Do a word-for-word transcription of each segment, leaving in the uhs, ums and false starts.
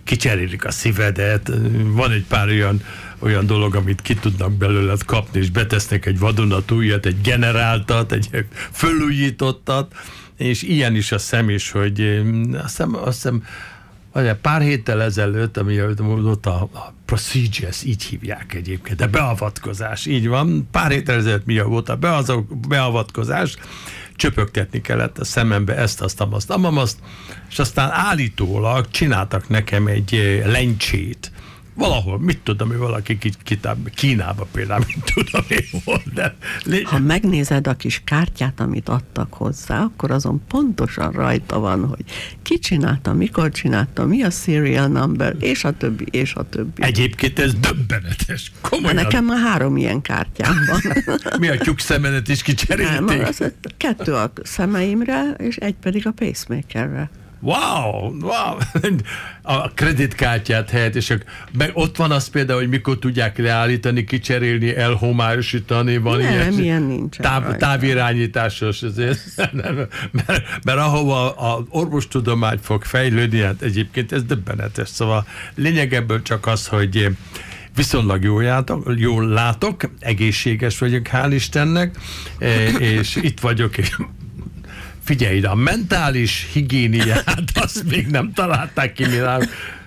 kicserélik a szívedet, van egy pár olyan, olyan dolog, amit ki tudnak belőled kapni, és betesznek egy vadonatújat, egy generáltat, egy fölújítottat, és ilyen is a szem is, hogy azt hiszem, azt hiszem pár héttel ezelőtt, ami ott a, a procedures, így hívják egyébként, de beavatkozás, így van. Pár héttel ezelőtt mi volt a beavatkozás, csöpögtetni kellett a szemembe ezt, azt, azt, azt, és aztán állítólag csináltak nekem egy lencsét. Valahol, mit tudom, hogy valaki Kínába például, mit tudom én volt, de... Ha megnézed a kis kártyát, amit adtak hozzá, akkor azon pontosan rajta van, hogy ki csinálta, mikor csinálta, mi a serial number, és a többi, és a többi. Egyébként ez döbbenetes. Komolyan. Nekem már három ilyen kártyám van. Mi a tyúk szemedet is kicserélték? Nem, az kettő a szemeimre, és egy pedig a pacemakerre. Wow, wow, a kreditkártyát helyett, és meg ott van az például, hogy mikor tudják leállítani, kicserélni, elhomályosítani, van nem, ilyen, ilyen nincsen táv, távirányításos, azért, mert, mert ahova az orvostudomány fog fejlődni, hát egyébként ez döbbenetes, szóval lényeg ebből csak az, hogy viszonylag jól, játok, jól látok, egészséges vagyok, hál' Istennek, és itt vagyok, és figyelj ide, a mentális higiéniát azt még nem találták ki, mire.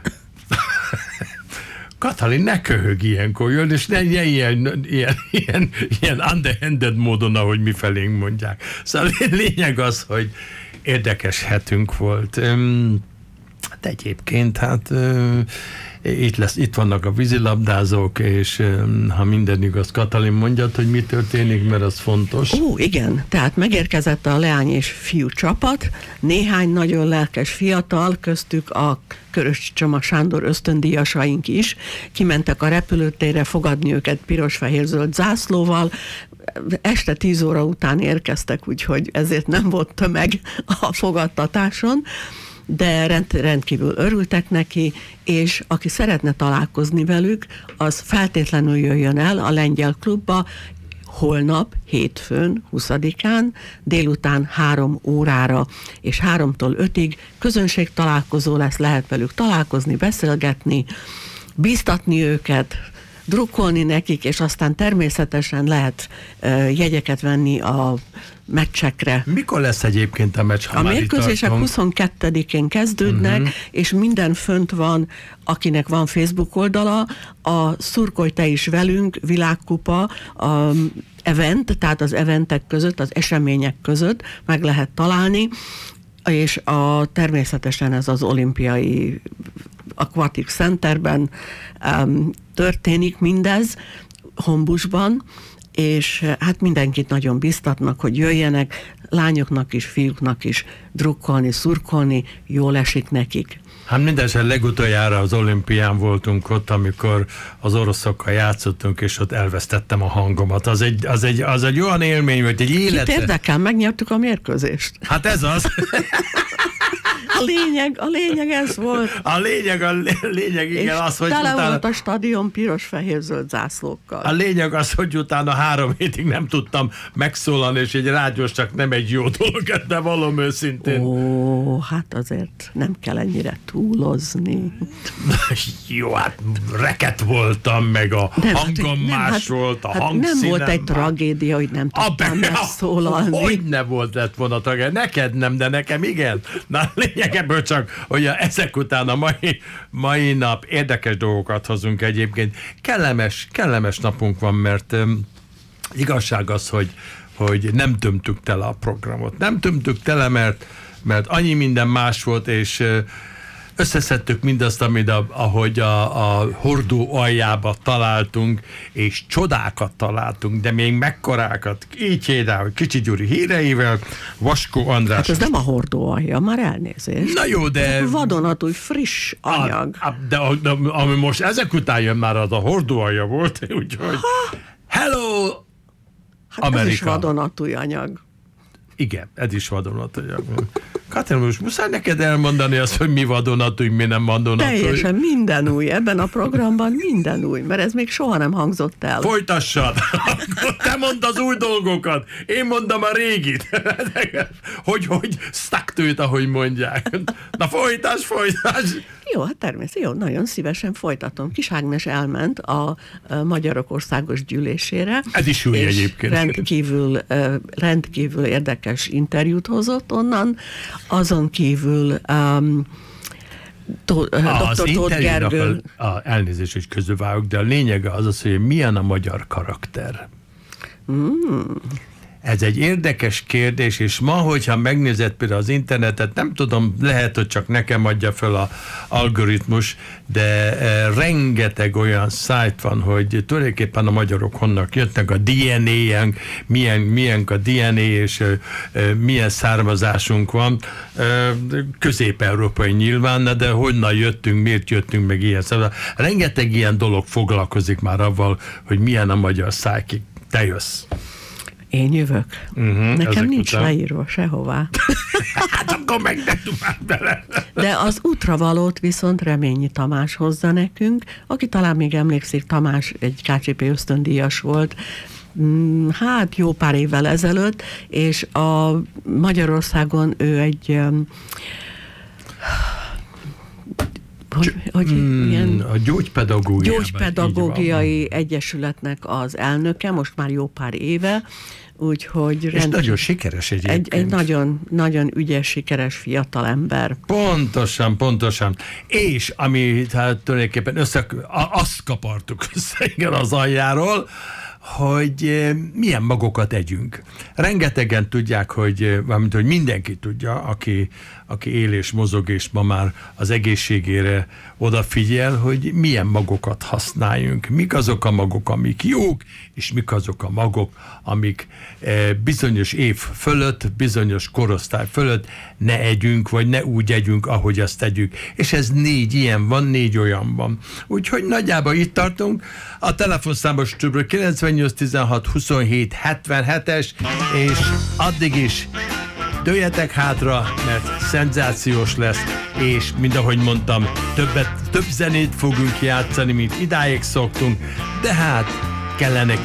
Katalin, ne köhög ilyenkor, jön, és ne ilyen, ilyen, ilyen, ilyen, ilyen underhanded módon, ahogy mi felénk mondják. Szóval lényeg az, hogy érdekes hetünk volt. De egyébként, hát itt, lesz, itt vannak a vízilabdázók, és ha minden igaz, Katalin, mondjad, hogy mi történik, mert az fontos. Ó, igen, tehát megérkezett a leány és fiú csapat, néhány nagyon lelkes fiatal, köztük a Körös Csoma Sándor ösztöndíjasaink is, kimentek a repülőtérre fogadni őket piros-fehér-zöld zászlóval, este tíz óra után érkeztek, úgyhogy ezért nem volt tömeg a fogadtatáson, de rend, rendkívül örültek neki, és aki szeretne találkozni velük, az feltétlenül jöjjön el a Lengyel Klubba holnap, hétfőn, huszadikán, délután három órára, és háromtól ötig közönség találkozó lesz, lehet velük találkozni, beszélgetni, bíztatni őket, drukkolni nekik, és aztán természetesen lehet uh, jegyeket venni a meccsekre. Mikor lesz egyébként a meccs? A mérkőzések huszonkettedikén kezdődnek, uh-huh. és minden fönt van, akinek van Facebook oldala, a Szurkolj te is velünk, világkupa, a event, tehát az eventek között, az események között meg lehet találni, és a, természetesen ez az olimpiai Aquatic Centerben um, történik mindez, Hombusban, és hát mindenkit nagyon biztatnak, hogy jöjjenek, lányoknak is, fiúknak is drukkolni, szurkolni, jól esik nekik. Hát mindesetre legutoljára az olimpián voltunk ott, amikor az oroszokkal játszottunk, és ott elvesztettem a hangomat. Az egy, az egy, az egy olyan élmény, hogy egy életet... Kit érdekel, megnyertük a mérkőzést. Hát ez az. A lényeg, a lényeg ez volt. A lényeg, a lényeg, igen, és az, hogy tele utána... volt a stadion piros-fehér-zöld zászlókkal. A lényeg az, hogy utána három hétig nem tudtam megszólalni, és egy rádiós csak nem egy jó dolog, de valóm őszintén. Ó, hát azért nem kell ennyire túlozni. Jó, hát reket voltam, meg a nem, hangom hát, más hát, volt, a hát hangszínem. Nem volt egy tragédia, hogy nem tudtam megszólalni. Hogy ne volt lett volna tragédia? Neked nem, de nekem igen. Na, lényeg ebből csak, hogy ezek után a mai, mai nap érdekes dolgokat hozunk egyébként. Kellemes, kellemes napunk van, mert um, igazság az, hogy, hogy nem tömtük tele a programot. Nem tömtük tele, mert, mert annyi minden más volt, és uh, összeszedtük mindazt, amit a, ahogy a, a hordó aljába találtunk, és csodákat találtunk, de még mekkorákat. Így például Kicsi Gyuri híreivel, Vaskó András. Hát ez nem a hordó alja, már elnézést. Na jó, de... Vadonatúj, friss anyag. A, a, de, de ami most ezek után jön már, az a hordó alja volt, úgyhogy... Ha? Hello, hát Amerika. Ez is vadonatúj anyag. Igen, ez is vadonatúj anyag. Katalin, most muszáj neked elmondani azt, hogy mi vadonatúj, mi nem vadonatúj. Teljesen minden új. Ebben a programban minden új, mert ez még soha nem hangzott el. Folytassad! Te mondd az új dolgokat, én mondom a régit. hogy, hogy stuck to it, ahogy mondják. Na folytass, folytass! Jó, hát természetesen, jó, nagyon szívesen folytatom. Kis Ágnes elment a, a Magyarok Országos Gyűlésére. Ez is jó egyébként. Rendkívül, rendkívül érdekes interjút hozott onnan. Azon kívül um, doktor Tóth Gergő... A, a elnézést, hogy közbevágok, de a lényege az az, hogy milyen a magyar karakter. Mm. Ez egy érdekes kérdés, és ma, hogyha megnézed például az internetet, nem tudom, lehet, hogy csak nekem adja föl az algoritmus, de e, rengeteg olyan szájt van, hogy tulajdonképpen a magyarok honnak jöttnek, a dé en á-en, milyen, milyen a dé en á, és e, e, milyen származásunk van, e, közép-európai nyilván, de honnan jöttünk, miért jöttünk, meg ilyen. Szóval rengeteg ilyen dolog foglalkozik már avval, hogy milyen a magyar szájkig. Te jössz. Én jövök. Uh-huh, Nekem nincs után. leírva sehová. Hát akkor meg ne tudnám bele. De az útravalót viszont Reményi Tamás hozza nekünk, aki talán még emlékszik, Tamás egy ká cé pé ösztöndíjas volt, hát jó pár évvel ezelőtt, és a Magyarországon ő egy... Hogy, hogy hmm, ilyen a gyógypedagógiai, gyógypedagógiai egyesületnek az elnöke, most már jó pár éve, úgyhogy... És rend... nagyon sikeres egyébként. Egy, egy nagyon, nagyon ügyes, sikeres fiatal ember. Pontosan, pontosan. És ami hát tulajdonképpen össze, azt kapartuk össze igen, az aljáról, hogy milyen magokat együnk. Rengetegen tudják, hogy, valamint, hogy mindenki tudja, aki, aki él és mozog, és ma már az egészségére odafigyel, hogy milyen magokat használjunk. Mik azok a magok, amik jók, és mik azok a magok, amik bizonyos év fölött, bizonyos korosztály fölött ne együnk, vagy ne úgy együnk, ahogy azt tegyük. És ez négy ilyen van, négy olyan van. Úgyhogy nagyjából itt tartunk. A telefonszámos többről kilencvennyolc tizenhat huszonhét hetvenhetes, és addig is dőljetek hátra, mert szenzációs lesz, és mind ahogy mondtam, többet, több zenét fogunk játszani, mint idáig szoktunk, de hát kellene